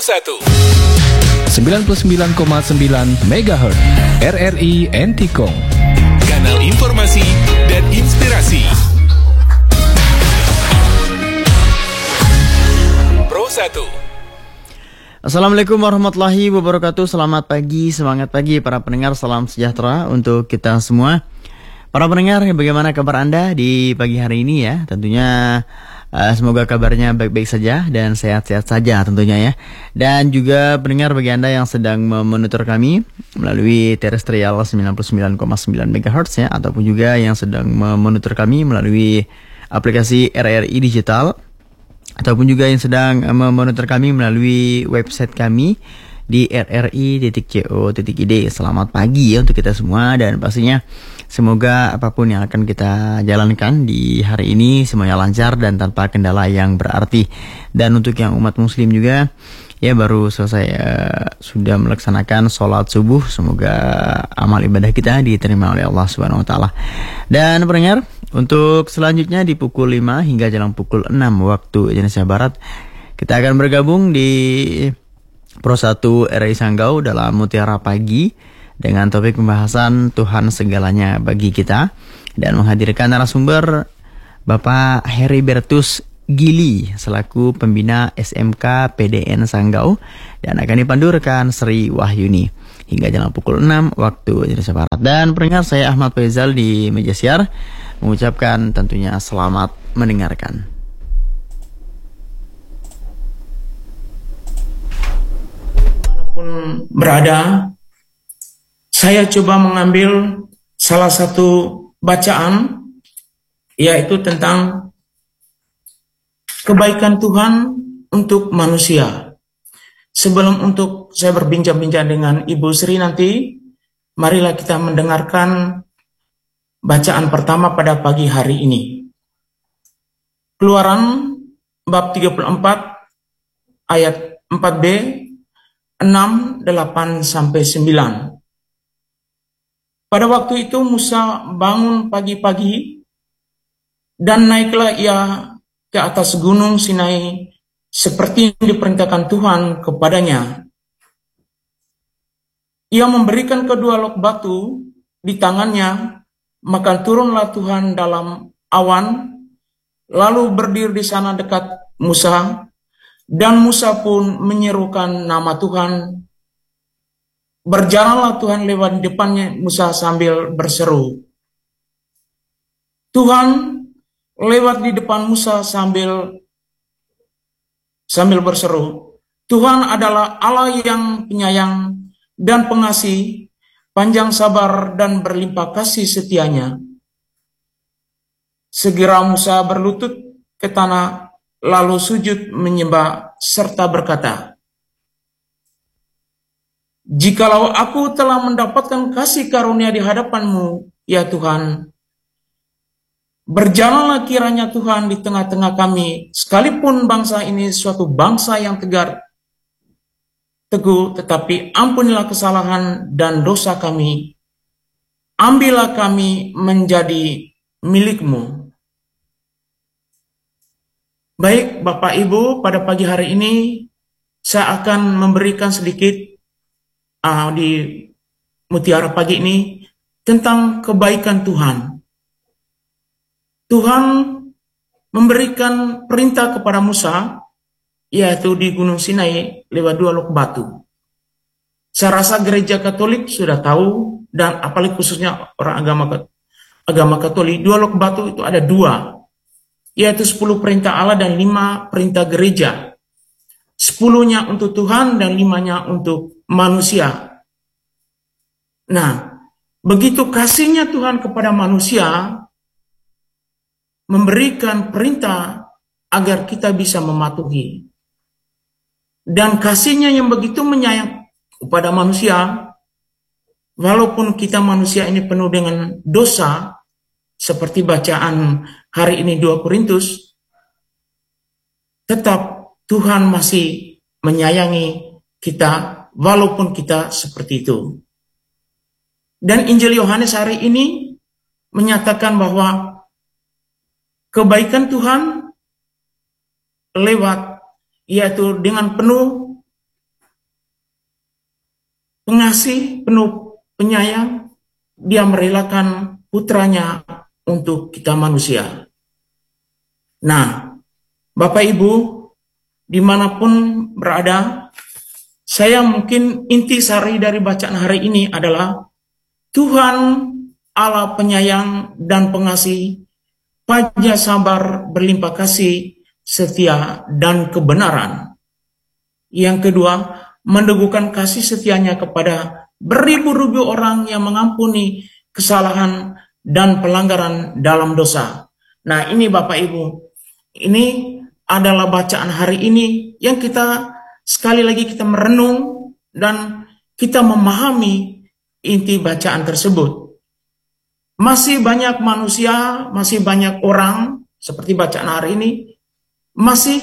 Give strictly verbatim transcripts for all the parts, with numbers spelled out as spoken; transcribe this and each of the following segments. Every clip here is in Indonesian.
satu sembilan puluh sembilan koma sembilan megahertz R R I Entikong, kanal informasi dan inspirasi. Pro satu. Assalamualaikum warahmatullahi wabarakatuh. Selamat pagi, semangat pagi para pendengar. Salam sejahtera untuk kita semua. Para pendengar, bagaimana kabar Anda di pagi hari ini ya? Tentunya uh, semoga kabarnya baik-baik saja dan sehat-sehat saja tentunya ya. Dan juga pendengar bagi Anda yang sedang memonitor kami melalui terestrial sembilan puluh sembilan koma sembilan megahertz ya, ataupun juga yang sedang memonitor kami melalui aplikasi R R I Digital, ataupun juga yang sedang memonitor kami melalui website kami di r r i titik co titik i d. Selamat pagi ya untuk kita semua, dan pastinya semoga apapun yang akan kita jalankan di hari ini semuanya lancar dan tanpa kendala yang berarti. Dan untuk yang umat muslim juga ya, baru selesai uh, sudah melaksanakan sholat subuh, semoga amal ibadah kita diterima oleh Allah Subhanahu wa taala. Dan pendengar, untuk selanjutnya di pukul lima hingga jelang pukul enam waktu Indonesia Barat, kita akan bergabung di Pro satu R R I Sanggau dalam Mutiara Pagi dengan topik pembahasan Tuhan segalanya bagi kita, dan menghadirkan narasumber Bapak Heribertus Gili selaku pembina S M K P D N Sanggau, dan akan dipandurkan Sri Wahyuni hingga jalan pukul enam waktu Indonesia Barat. Dan pendengar, saya Ahmad Faizal di meja siar mengucapkan tentunya selamat mendengarkan. Manapun berada, saya coba mengambil salah satu bacaan, yaitu tentang kebaikan Tuhan untuk manusia. Sebelum untuk saya berbincang-bincang dengan Ibu Sri nanti, marilah kita mendengarkan bacaan pertama pada pagi hari ini. Keluaran bab tiga puluh empat ayat empat b, enam, delapan sampai sembilan. Pada waktu itu Musa bangun pagi-pagi dan naiklah ia ke atas gunung Sinai seperti yang diperintahkan Tuhan kepadanya. Ia memberikan kedua lok batu di tangannya, maka turunlah Tuhan dalam awan, lalu berdiri di sana dekat Musa, dan Musa pun menyerukan nama Tuhan. Berjalanlah Tuhan lewat di depannya Musa sambil berseru. Tuhan lewat di depan Musa sambil sambil berseru. Tuhan adalah Allah yang penyayang dan pengasih, panjang sabar dan berlimpah kasih setianya. Segera Musa berlutut ke tanah, lalu sujud menyembah serta berkata, "Jikalau aku telah mendapatkan kasih karunia di hadapan-Mu, ya Tuhan, berjalanlah kiranya Tuhan di tengah-tengah kami, sekalipun bangsa ini suatu bangsa yang tegar, teguh, tetapi ampunilah kesalahan dan dosa kami. Ambillah kami menjadi milik-Mu." Baik, Bapak Ibu, pada pagi hari ini saya akan memberikan sedikit uh, di Mutiara Pagi ini tentang kebaikan Tuhan. Tuhan memberikan perintah kepada Musa, yaitu di Gunung Sinai lewat dua lok batu. Saya rasa gereja Katolik sudah tahu, dan apalagi khususnya orang agama agama Katolik, dua lok batu itu ada dua, yaitu sepuluh perintah Allah dan lima perintah gereja. Sepuluhnya untuk Tuhan dan limanya untuk manusia. Nah, begitu kasihnya Tuhan kepada manusia, memberikan perintah agar kita bisa mematuhi. Dan kasihnya yang begitu menyayang kepada manusia, walaupun kita manusia ini penuh dengan dosa, seperti bacaan hari ini dua Korintus, tetap Tuhan masih menyayangi kita walaupun kita seperti itu. Dan Injil Yohanes hari ini menyatakan bahwa kebaikan Tuhan lewat, yaitu dengan penuh pengasih, penuh penyayang. Dia merelakan putranya untuk kita manusia. Nah, Bapak Ibu, dimanapun berada, saya mungkin intisari dari bacaan hari ini adalah Tuhan Allah penyayang dan pengasih, Panjang sabar, berlimpah kasih, setia, dan kebenaran. Yang kedua, meneguhkan kasih setianya kepada beribu-ribu orang yang mengampuni kesalahan dan pelanggaran dalam dosa. Nah, ini Bapak Ibu, ini adalah bacaan hari ini yang kita sekali lagi kita merenung dan kita memahami inti bacaan tersebut. Masih banyak manusia, masih banyak orang, seperti bacaan hari ini, masih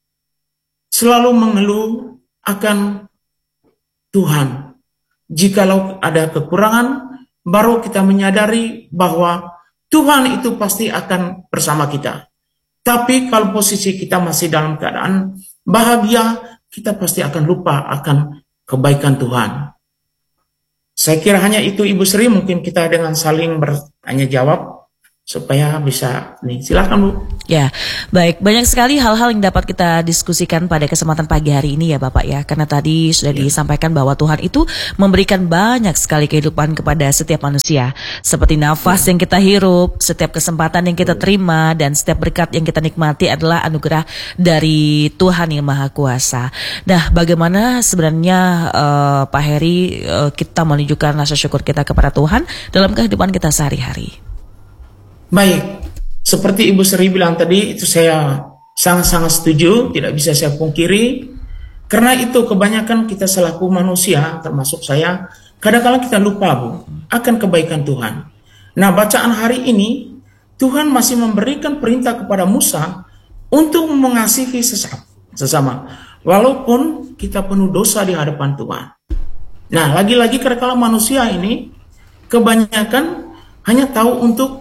selalu mengeluh akan Tuhan. Jikalau ada kekurangan, baru kita menyadari bahwa Tuhan itu pasti akan bersama kita. Tapi kalau posisi kita masih dalam keadaan bahagia, kita pasti akan lupa akan kebaikan Tuhan. Saya kira hanya itu Ibu Sri, mungkin kita dengan saling bertanya jawab supaya bisa nih. Silakan Bu. Ya, baik. Banyak sekali hal-hal yang dapat kita diskusikan pada kesempatan pagi hari ini ya Bapak ya. Karena tadi sudah ya. disampaikan bahwa Tuhan itu memberikan banyak sekali kehidupan kepada setiap manusia. Seperti nafas ya. yang kita hirup, setiap kesempatan yang kita terima, dan setiap berkat yang kita nikmati adalah anugerah dari Tuhan yang Maha Kuasa. Nah, bagaimana sebenarnya uh, Pak Heri uh, kita menunjukkan rasa syukur kita kepada Tuhan dalam kehidupan kita sehari-hari? Baik. Seperti Ibu Sri bilang tadi, itu saya sangat-sangat setuju, tidak bisa saya pungkiri. Karena itu kebanyakan kita selaku manusia, termasuk saya, kadang-kadang kita lupa Bu, akan kebaikan Tuhan. Nah, bacaan hari ini, Tuhan masih memberikan perintah kepada Musa untuk mengasihi sesama, walaupun kita penuh dosa di hadapan Tuhan. Nah, lagi-lagi kadang-kadang manusia ini, kebanyakan hanya tahu untuk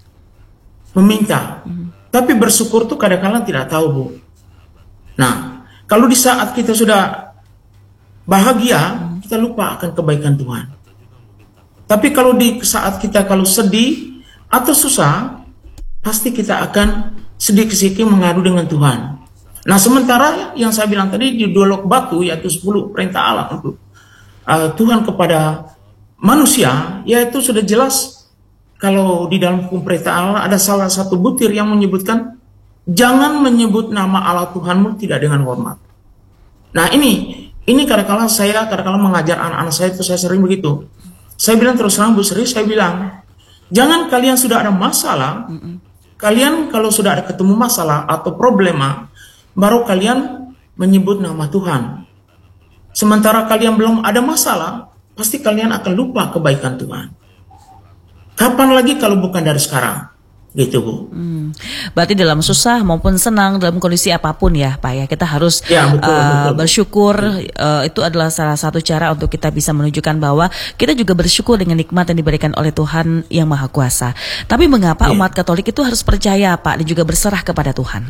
meminta, hmm. tapi bersyukur tuh kadang-kadang tidak tahu Bu. Nah, kalau di saat kita sudah bahagia, hmm. kita lupa akan kebaikan Tuhan. Tapi kalau di saat kita kalau sedih atau susah, pasti kita akan sedikit-sedikit mengadu dengan Tuhan. Nah, sementara yang saya bilang tadi di dua lok batu, yaitu sepuluh perintah Allah untuk uh, Tuhan kepada manusia, yaitu sudah jelas. Kalau di dalam hukum perintah Allah ada salah satu butir yang menyebutkan jangan menyebut nama Allah Tuhanmu tidak dengan hormat. Nah ini, ini kadang-kadang saya kadang-kadang mengajar anak-anak saya itu saya sering begitu. Saya bilang terus terang Bu Sri, saya bilang jangan kalian sudah ada masalah, mm-mm. kalian kalau sudah ada ketemu masalah atau problema, baru kalian menyebut nama Tuhan. Sementara kalian belum ada masalah, pasti kalian akan lupa kebaikan Tuhan. Kapan lagi kalau bukan dari sekarang, gitu Bu. Hmm. Berarti dalam susah maupun senang, dalam kondisi apapun ya Pak ya, kita harus ya, betul, uh, betul. bersyukur. Uh, itu adalah salah satu cara untuk kita bisa menunjukkan bahwa kita juga bersyukur dengan nikmat yang diberikan oleh Tuhan yang Maha Kuasa. Tapi mengapa ya. umat Katolik itu harus percaya Pak dan juga berserah kepada Tuhan?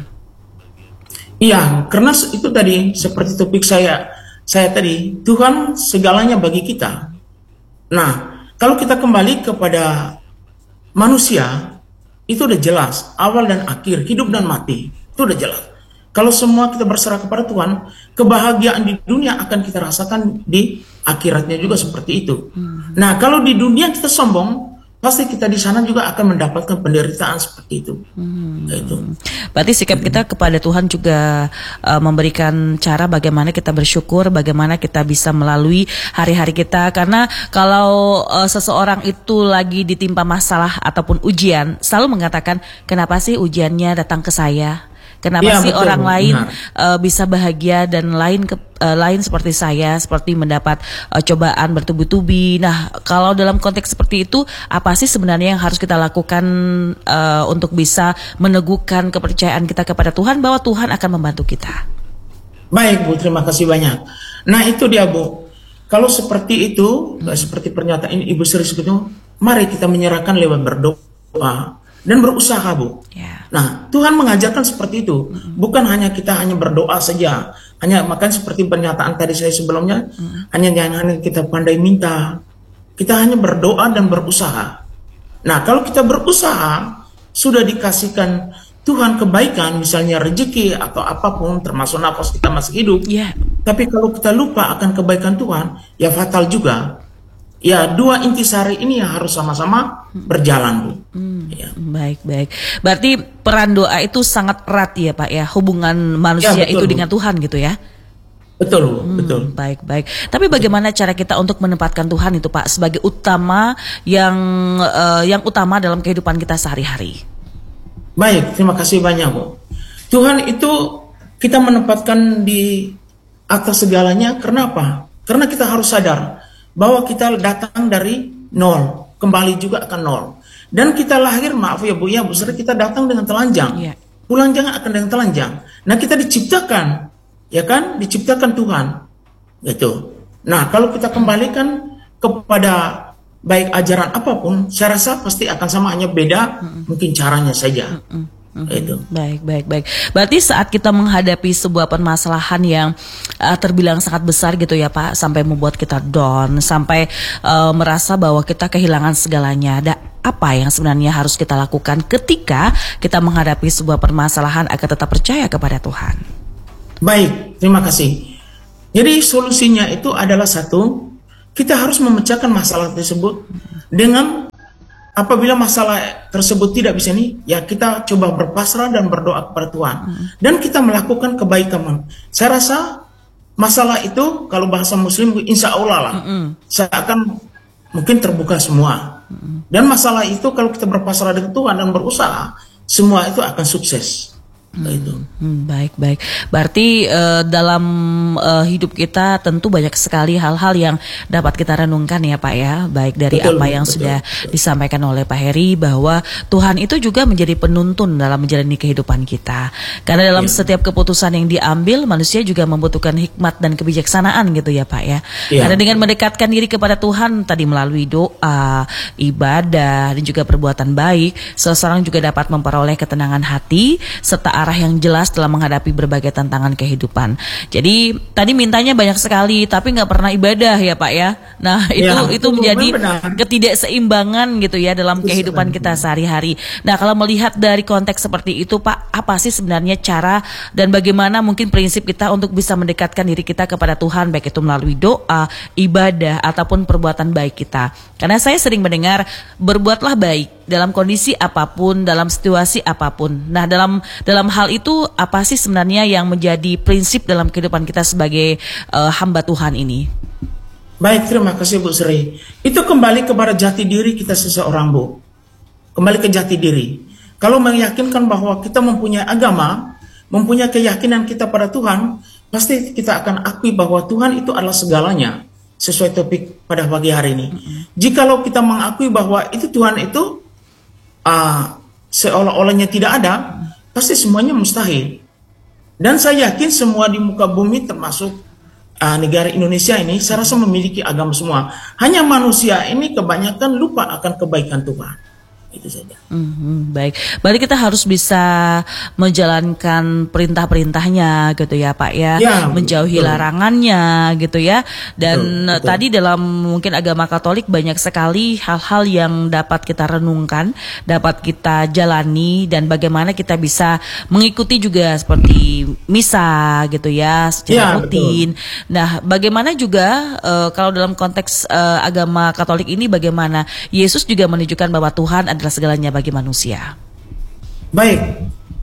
Iya, karena itu tadi seperti topik saya, saya tadi Tuhan segalanya bagi kita. Nah, kalau kita kembali kepada manusia, itu udah jelas, awal dan akhir, hidup dan mati, itu udah jelas. Kalau semua kita berserah kepada Tuhan, kebahagiaan di dunia akan kita rasakan di akhiratnya juga seperti itu. Hmm. Nah, kalau di dunia kita sombong, pasti kita di sana juga akan mendapatkan penderitaan seperti itu. Hmm. Itu. Berarti sikap kita kepada Tuhan juga uh, memberikan cara bagaimana kita bersyukur, bagaimana kita bisa melalui hari-hari kita. Karena kalau uh, seseorang itu lagi ditimpa masalah ataupun ujian, selalu mengatakan, kenapa sih ujiannya datang ke saya? Kenapa ya, sih betul, orang lain uh, bisa bahagia dan lain ke, uh, lain seperti saya, seperti mendapat uh, cobaan bertubi-tubi. Nah, kalau dalam konteks seperti itu, apa sih sebenarnya yang harus kita lakukan uh, untuk bisa meneguhkan kepercayaan kita kepada Tuhan bahwa Tuhan akan membantu kita? Baik Bu, terima kasih banyak. Nah itu dia Bu, kalau seperti itu, hmm. seperti pernyataan Ibu Sri itu, mari kita menyerahkan lewat berdoa. dan berusaha, Bu. Ya. Nah, Tuhan mengajarkan seperti itu. Bukan hanya kita hanya berdoa saja. Hanya makan seperti pernyataan tadi saya sebelumnya, hanya jangan hanya kita pandai minta. Kita hanya berdoa dan berusaha. Nah, kalau kita berusaha, sudah dikasihkan Tuhan kebaikan, misalnya rezeki atau apapun, termasuk nafas kita masih hidup. Ya. Tapi kalau kita lupa akan kebaikan Tuhan, ya fatal juga. Ya, dua intisari ini harus sama-sama berjalan, Bu. Hmm, Ya. Baik, baik. Berarti peran doa itu sangat erat ya Pak ya, hubungan manusia Ya, betul, itu Bu. dengan Tuhan gitu ya. Betul, Bu, Hmm, betul. Baik, baik. Tapi bagaimana cara kita untuk menempatkan Tuhan itu Pak sebagai utama yang eh, yang utama dalam kehidupan kita sehari-hari? Baik, terima kasih banyak, Bu. Tuhan itu kita menempatkan di atas segalanya, karena apa? Karena kita harus sadar bahwa kita datang dari nol, kembali juga akan nol. Dan kita lahir, maaf ya Bu, ya Bu Sri, kita datang dengan telanjang. Iya. Pulang jangan akan dengan telanjang. Nah, kita diciptakan, ya kan? Diciptakan Tuhan. Gitu. Nah, kalau kita kembalikan kepada baik ajaran apapun, saya rasa pasti akan sama, hanya beda mungkin caranya saja. Itu. Baik, baik, baik. Berarti saat kita menghadapi sebuah permasalahan yang uh, terbilang sangat besar gitu ya Pak, sampai membuat kita down, sampai uh, merasa bahwa kita kehilangan segalanya. Ada apa yang sebenarnya harus kita lakukan ketika kita menghadapi sebuah permasalahan agar tetap percaya kepada Tuhan? Baik, terima kasih. Jadi solusinya itu adalah satu, kita harus memecahkan masalah tersebut dengan apabila masalah tersebut tidak bisa nih, ya kita coba berpasrah dan berdoa kepada Tuhan. Dan kita melakukan kebaikan. Saya rasa masalah itu, kalau bahasa Muslim, insya Allah lah, saya akan mungkin terbuka semua. Dan masalah itu kalau kita berpasrah dengan Tuhan dan berusaha, semua itu akan sukses. Itu. Hmm, baik, baik. Berarti eh, dalam eh, hidup kita tentu banyak sekali hal-hal yang dapat kita renungkan ya Pak ya. Baik dari Betul, apa yang betul, sudah betul. disampaikan oleh Pak Heri, bahwa Tuhan itu juga menjadi penuntun dalam menjalani kehidupan kita. Karena dalam Ya. setiap keputusan yang diambil, manusia juga membutuhkan hikmat dan kebijaksanaan gitu ya Pak ya. Ya. Karena dengan mendekatkan diri kepada Tuhan tadi melalui doa, ibadah, dan juga perbuatan baik, seseorang juga dapat memperoleh ketenangan hati serta arah yang jelas dalam menghadapi berbagai tantangan kehidupan. Jadi tadi mintanya banyak sekali, tapi nggak pernah ibadah ya Pak ya. Nah itu Ya, itu betul, menjadi benar. ketidakseimbangan gitu ya dalam Betul kehidupan sekali. kita sehari-hari. Nah kalau melihat dari konteks seperti itu Pak, apa sih sebenarnya cara dan bagaimana mungkin prinsip kita untuk bisa mendekatkan diri kita kepada Tuhan, baik itu melalui doa, ibadah, ataupun perbuatan baik kita? Karena saya sering mendengar, berbuatlah baik dalam kondisi apapun, dalam situasi apapun. Nah, dalam dalam hal itu apa sih sebenarnya yang menjadi prinsip dalam kehidupan kita sebagai uh, hamba Tuhan ini? Baik, terima kasih Bu Sri. Itu kembali kepada jati diri kita seseorang, Bu. Kembali ke jati diri. Kalau meyakinkan bahwa kita mempunyai agama, mempunyai keyakinan kita pada Tuhan, pasti kita akan akui bahwa Tuhan itu adalah segalanya. Sesuai topik pada pagi hari ini. Mm-hmm. Jikalau kita mengakui bahwa itu Tuhan itu uh, seolah-olahnya tidak ada, mm-hmm. pasti semuanya mustahil. Dan saya yakin semua di muka bumi termasuk uh, negara Indonesia ini, saya rasa memiliki agama semua. Hanya manusia ini kebanyakan lupa akan kebaikan Tuhan. Itu saja. Hmm, baik, berarti kita harus bisa menjalankan perintah-perintahnya gitu ya Pak ya, Ya, menjauhi betul. larangannya gitu ya. Dan Betul, betul. tadi dalam mungkin agama Katolik banyak sekali hal-hal yang dapat kita renungkan, dapat kita jalani, dan bagaimana kita bisa mengikuti juga seperti misa gitu ya secara Ya, rutin. Nah, bagaimana juga eh, kalau dalam konteks eh, agama Katolik ini, bagaimana Yesus juga menunjukkan bahwa Tuhan adalah segalanya bagi manusia. Baik.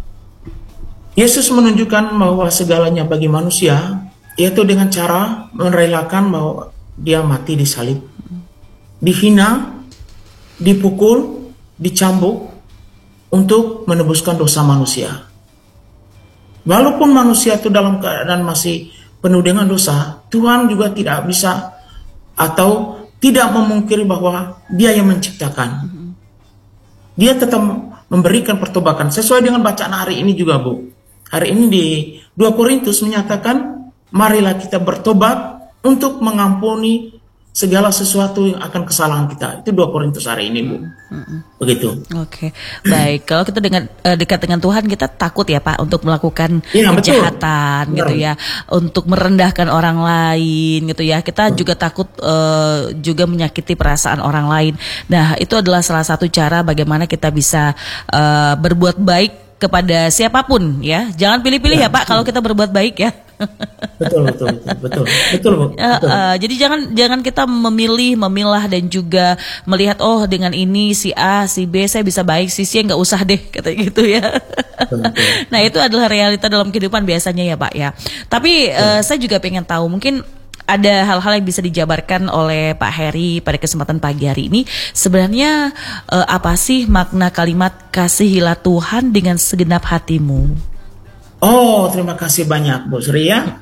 Yesus menunjukkan bahwa segalanya bagi manusia, yaitu dengan cara merelakan bahwa dia mati di salib, dihina, dipukul, dicambuk untuk menebuskan dosa manusia. Walaupun manusia itu dalam keadaan masih penuh dengan dosa, Tuhan juga tidak bisa atau tidak memungkiri bahwa Dia yang menciptakan. Dia tetap memberikan pertobatan sesuai dengan bacaan hari ini juga, Bu. Hari ini di dua Korintus menyatakan, marilah kita bertobat untuk mengampuni segala sesuatu yang akan kesalahan kita. Itu dua Korintus hari ini, Bu. Begitu. Oke, baik. Kalau kita dengan eh, dekat dengan Tuhan, kita takut ya Pak untuk melakukan Iya, betul. kejahatan gitu ya, untuk merendahkan orang lain gitu ya. Kita juga takut eh, juga menyakiti perasaan orang lain. Nah, itu adalah salah satu cara bagaimana kita bisa eh, berbuat baik kepada siapapun ya. Jangan pilih-pilih ya, Ya, Pak kalau kita berbuat baik ya. Betul, betul, betul, betul, betul, Bu. Uh, Betul. uh, jadi jangan jangan kita memilih, memilah dan juga melihat oh dengan ini si A, si B saya bisa baik, si C nggak usah deh kata gitu ya. Betul, betul. Nah itu adalah realita dalam kehidupan biasanya ya Pak ya. Tapi uh, saya juga pengen tahu mungkin ada hal-hal yang bisa dijabarkan oleh Pak Heri pada kesempatan pagi hari ini. Sebenarnya uh, apa sih makna kalimat kasihilah Tuhan dengan segenap hatimu? Oh, terima kasih banyak, Bu Sri ya.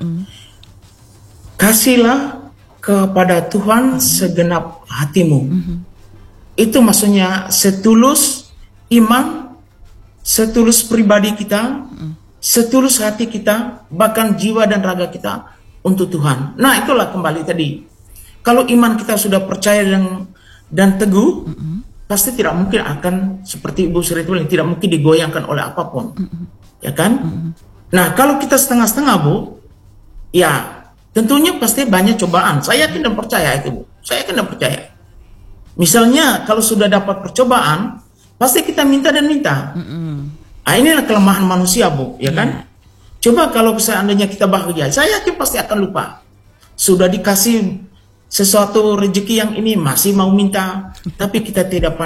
Kasihlah kepada Tuhan segenap hatimu. Itu maksudnya setulus iman, setulus pribadi kita, setulus hati kita, bahkan jiwa dan raga kita untuk Tuhan. Nah, itulah kembali tadi. Kalau iman kita sudah percaya dan dan teguh, pasti tidak mungkin akan seperti Ibu Sri itu tidak mungkin digoyangkan oleh apapun. Ya kan? Nah, kalau kita setengah-setengah, Bu, ya tentunya pasti banyak cobaan. Saya yakin dan percaya itu, Bu. Saya yakin dan percaya. Misalnya, kalau sudah dapat percobaan, pasti kita minta dan minta. Nah, inilah kelemahan manusia, Bu, ya kan? Coba kalau seandainya kita bahagia, saya yakin pasti akan lupa. Sudah dikasih sesuatu rezeki yang ini masih mau minta, tapi kita tidak